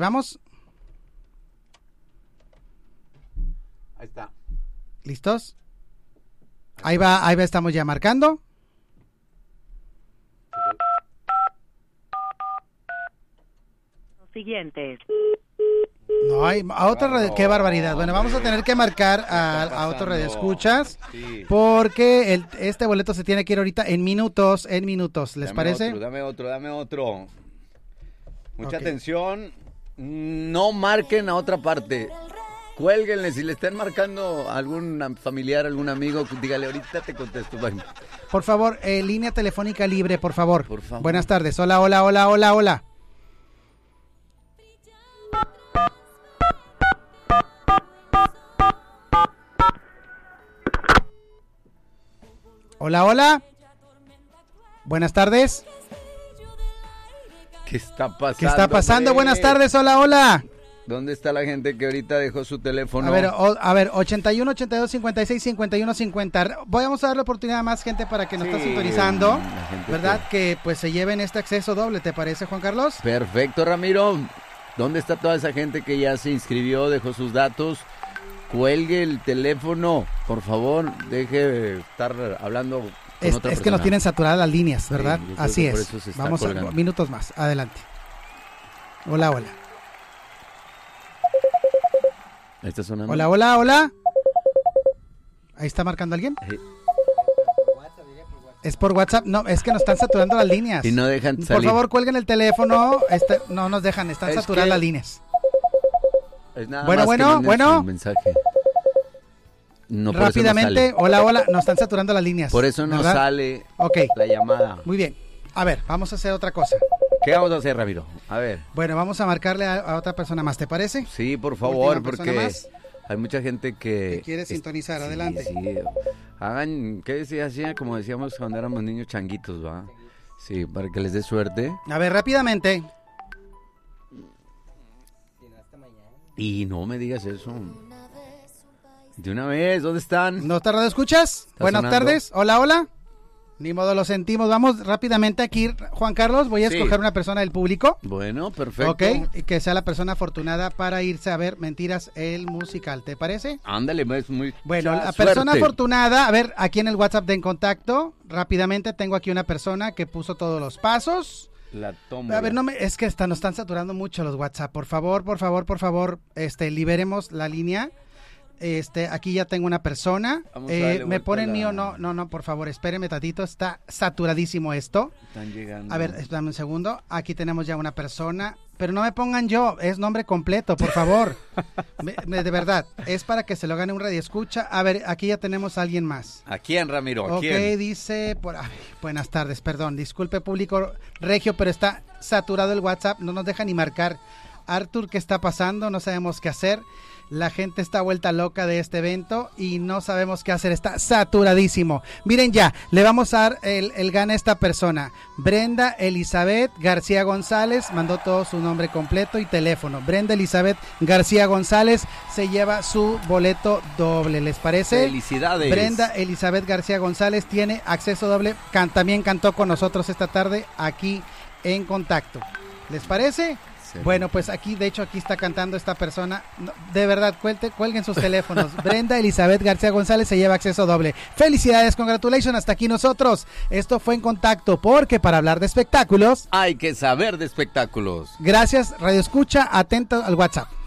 Vamos. Ahí está. ¿Listos? Ahí va, estamos ya marcando. Siguientes. No hay a otra radio, qué barbaridad. Bueno, vamos a tener que marcar a otro radioescuchas, sí, porque este boleto se tiene que ir ahorita en minutos. ¿Les parece? Dame otro. Mucha atención. No marquen a otra parte. Cuélguenle, si le están marcando a algún familiar, algún amigo, dígale, ahorita te contesto. Bye. Por favor, línea telefónica libre, por favor. Buenas tardes. Hola. Hola. Buenas tardes. ¿Qué está pasando? Buenas tardes. Hola. ¿Dónde está la gente que ahorita dejó su teléfono? A ver, 81, 82, 56, 51, 50. Vamos a darle oportunidad a más gente para que nos está sintonizando, ¿verdad? Que pues se lleven este acceso doble, ¿te parece, Juan Carlos? Perfecto, Ramiro. ¿Dónde está toda esa gente que ya se inscribió, dejó sus datos? Cuelgue el teléfono, por favor, deje de estar hablando con otra persona. Es que nos tienen saturadas las líneas, ¿verdad? Sí, así es. Vamos a minutos más, adelante. Hola. ¿Está sonando? Hola. ¿Ahí está marcando alguien? Sí. ¿Es por WhatsApp? No, es que nos están saturando las líneas. Y no dejan salir. Por favor, cuelguen el teléfono. No nos dejan, están saturadas las líneas. Es nada Bueno. Mensaje. No, rápidamente, no hola, nos están saturando las líneas. Por eso no, ¿verdad? Sale la llamada. Muy bien. A ver, vamos a hacer otra cosa. ¿Qué vamos a hacer, Ramiro? A ver. Bueno, vamos a marcarle a otra persona más, ¿te parece? Sí, por favor, porque hay mucha gente que quiere sintonizar. Adelante. Sí. Hagan, ¿qué decía? Así como decíamos cuando éramos niños changuitos, ¿va? Sí, para que les dé suerte. A ver, rápidamente. Y no me digas eso. De una vez, ¿dónde están? ¿No está radio escuchas? Buenas tardes. Hola. Ni modo, lo sentimos. Vamos rápidamente aquí, Juan Carlos. Voy a escoger una persona del público. Bueno, perfecto. Ok, y que sea la persona afortunada para irse a ver Mentiras, el musical. ¿Te parece? Ándale, es muy... Bueno, la persona afortunada, a ver, aquí en el WhatsApp de En Contacto, rápidamente tengo aquí una persona que puso todos los pasos. La tómbola. A ver, es que nos están saturando mucho los WhatsApp. Por favor, liberemos la línea. Aquí ya tengo una persona. Me ponen mío, no, por favor, espéreme tantito, está saturadísimo esto. Están llegando. A ver, espérame un segundo. Aquí tenemos ya una persona, pero no me pongan yo, es nombre completo, por favor. De verdad, es para que se lo gane un radioescucha. A ver, aquí ya tenemos a alguien más. ¿A quién, Ramiro? ¿A quién? Ok, dice, buenas tardes, perdón, disculpe público regio, pero está saturado el WhatsApp, no nos deja ni marcar. Arthur, ¿qué está pasando? No sabemos qué hacer. La gente está vuelta loca de este evento y no sabemos qué hacer, está saturadísimo. Miren ya, le vamos a dar el gane a esta persona. Brenda Elizabeth García González, mandó todo su nombre completo y teléfono. Brenda Elizabeth García González se lleva su boleto doble, ¿les parece? Felicidades. Brenda Elizabeth García González tiene acceso doble, también cantó con nosotros esta tarde aquí en Contacto. ¿Les parece? Sí. Bueno, pues aquí está cantando esta persona. No, de verdad, cuelguen sus teléfonos. Brenda Elizabeth García González se lleva acceso doble. Felicidades, congratulations, hasta aquí nosotros. Esto fue En Contacto, porque para hablar de espectáculos hay que saber de espectáculos. Gracias, Radio Escucha, atento al WhatsApp.